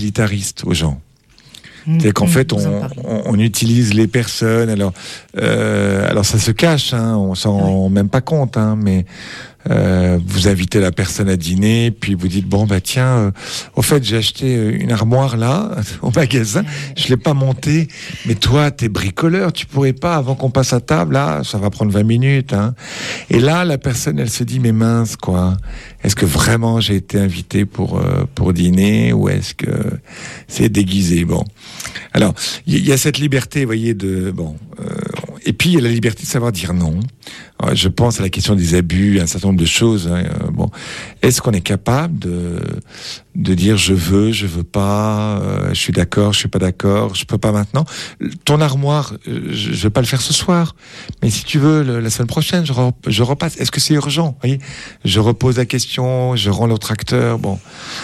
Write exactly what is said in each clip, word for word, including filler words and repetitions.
utilitariste aux gens. C'est qu'en mmh, fait, on, on, on utilise les personnes. Alors, euh, alors ça se cache, hein, on s'en oui. rend même pas compte, hein, mais euh, vous invitez la personne à dîner, puis vous dites bon bah tiens, euh, au fait j'ai acheté une armoire là au magasin, je l'ai pas montée, mais toi t'es bricoleur, tu pourrais pas avant qu'on passe à table là, ça va prendre vingt minutes, hein. Et là la personne elle se dit mais mince quoi, est-ce que vraiment j'ai été invité pour euh, pour dîner ou est-ce que c'est déguisé? Bon. Alors, il y a cette liberté, vous voyez, de bon. Euh, et puis il y a la liberté de savoir dire non. Alors, je pense à la question des abus, un certain nombre de choses. Hein, euh, bon, est-ce qu'on est capable de de dire je veux, je veux pas, euh, je suis d'accord, je suis pas d'accord, je peux pas maintenant. Ton armoire, je, je vais pas le faire ce soir, mais si tu veux, le, la semaine prochaine, je, re, je repasse. Est-ce que c'est urgent? Vous voyez, je repose la question, je rends l'autre acteur. Bon.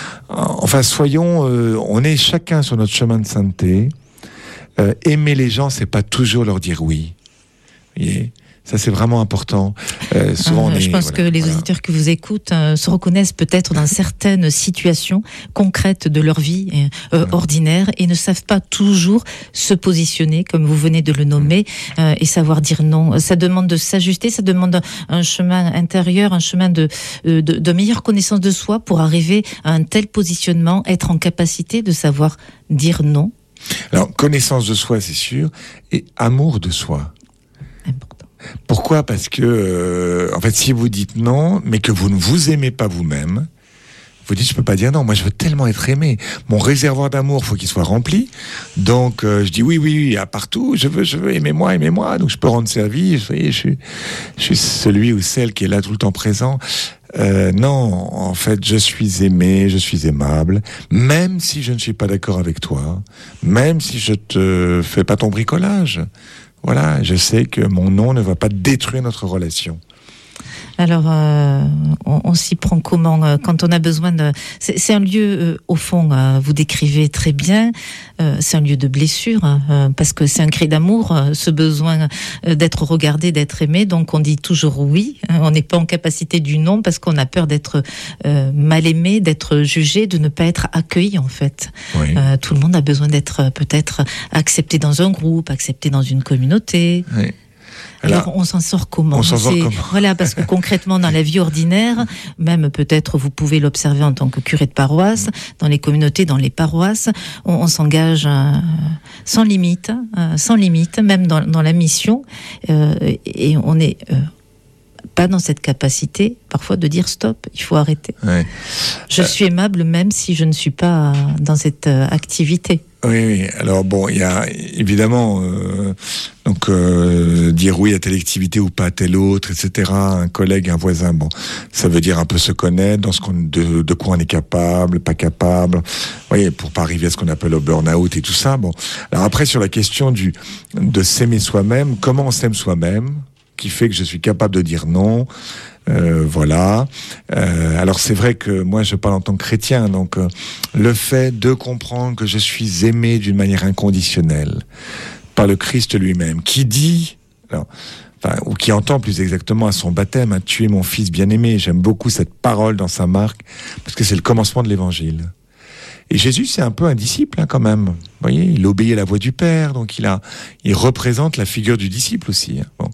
Enfin, soyons, euh, on est chacun sur notre chemin de sainteté. Euh, aimer les gens, c'est pas toujours leur dire oui. Vous voyez, ça c'est vraiment important. Euh, souvent, euh, on est, je pense voilà, que les voilà. auditeurs qui vous écoutent euh, se reconnaissent peut-être dans certaines situations concrètes de leur vie euh, ouais. ordinaire et ne savent pas toujours se positionner, comme vous venez de le nommer, euh, et savoir dire non. Ça demande de s'ajuster, ça demande un chemin intérieur, un chemin de, de, de meilleure connaissance de soi pour arriver à un tel positionnement, être en capacité de savoir dire non. Alors, connaissance de soi, c'est sûr, et amour de soi. Important. Pourquoi ? Parce que, euh, en fait, si vous dites non, mais que vous ne vous aimez pas vous-même, vous dites, je peux pas dire non, moi je veux tellement être aimé. Mon réservoir d'amour, faut qu'il soit rempli. Donc, euh, je dis oui, oui, oui, à partout, je veux, je veux, aimez-moi, aimez-moi. Donc, je peux rendre service, vous voyez, je suis, je suis celui ou celle qui est là tout le temps présent. Euh, non, en fait, je suis aimé, je suis aimable, même si je ne suis pas d'accord avec toi, même si je te fais pas ton bricolage. Voilà, je sais que mon non ne va pas détruire notre relation. Alors, euh, on, on s'y prend comment euh, quand on a besoin de... C'est, c'est un lieu, euh, au fond, euh, vous décrivez très bien, euh, c'est un lieu de blessure, euh, parce que c'est un cri d'amour, euh, ce besoin euh, d'être regardé, d'être aimé, donc on dit toujours oui, hein, on n'est pas en capacité du non, parce qu'on a peur d'être euh, mal aimé, d'être jugé, de ne pas être accueilli, en fait. Oui. Euh, tout le monde a besoin d'être peut-être accepté dans un groupe, accepté dans une communauté. Oui. Alors, Alors, on s'en sort comment? On s'en sort comment? Voilà, parce que concrètement, dans la vie ordinaire, même peut-être vous pouvez l'observer en tant que curé de paroisse, dans les communautés, dans les paroisses, on, on s'engage euh, sans limite, euh, sans limite, même dans, dans la mission, euh, et on est euh, pas dans cette capacité, parfois, de dire stop, il faut arrêter. Ouais. Je euh... suis aimable même si je ne suis pas dans cette euh, activité. Oui, oui. Alors bon, il y a évidemment euh, donc euh, dire oui à telle activité ou pas à telle autre, et cetera. Un collègue, un voisin, bon, ça veut dire un peu se connaître dans ce qu'on de, de quoi on est capable, pas capable. Vous voyez, pour pas arriver à ce qu'on appelle le burn-out et tout ça. Bon, alors après sur la question du de s'aimer soi-même, comment on s'aime soi-même, qui fait que je suis capable de dire non. Euh, voilà. Euh, alors c'est vrai que moi je parle en tant que chrétien, donc euh, le fait de comprendre que je suis aimé d'une manière inconditionnelle par le Christ lui-même, qui dit, alors, enfin, ou qui entend plus exactement à son baptême, hein, tu es mon fils bien-aimé. J'aime beaucoup cette parole dans Saint Marc parce que c'est le commencement de l'Évangile. Et Jésus, c'est un peu un disciple, hein, quand même. Vous voyez, il obéit à la voix du Père, donc il a, il représente la figure du disciple aussi. Hein. Bon.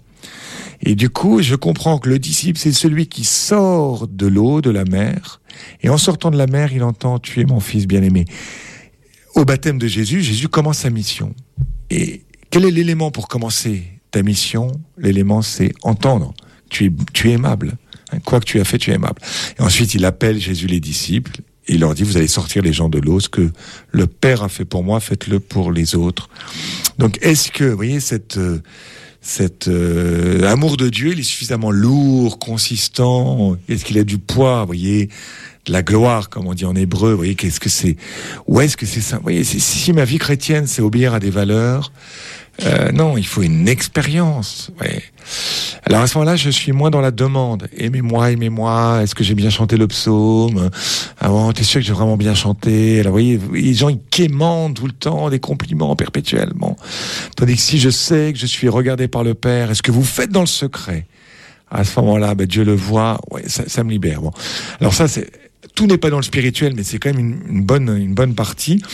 Et du coup, je comprends que le disciple, c'est celui qui sort de l'eau, de la mer, et en sortant de la mer, il entend « Tu es mon fils bien-aimé ». Au baptême de Jésus, Jésus commence sa mission. Et quel est l'élément pour commencer ta mission? L'élément, c'est entendre. Tu es, tu es aimable. Quoi que tu as fait, tu es aimable. Et ensuite, il appelle Jésus les disciples, et il leur dit « Vous allez sortir les gens de l'eau, ce que le Père a fait pour moi, faites-le pour les autres. » Donc, est-ce que, vous voyez, cette... Euh, Cet euh, amour de Dieu, il est suffisamment lourd, consistant. Est-ce qu'il a du poids, vous voyez, de la gloire, comme on dit en hébreu. Vous voyez, qu'est-ce que c'est? Ou est-ce que c'est ça? Vous voyez, c'est, si ma vie chrétienne, c'est obéir à des valeurs, euh, non, il faut une expérience. Ouais. Alors à ce moment-là, je suis moins dans la demande. Aimez-moi, aimez-moi. Est-ce que j'ai bien chanté le psaume? Ah bon, t'es sûr que j'ai vraiment bien chanté? Alors vous voyez, les gens ils quémandent tout le temps des compliments perpétuellement. Tandis que si je sais que je suis regardé par le Père, est-ce que vous faites dans le secret? À ce moment-là, ben, Dieu le voit. Ouais, ça, ça me libère. Bon, alors ça c'est tout n'est pas dans le spirituel, mais c'est quand même une, une bonne une bonne partie.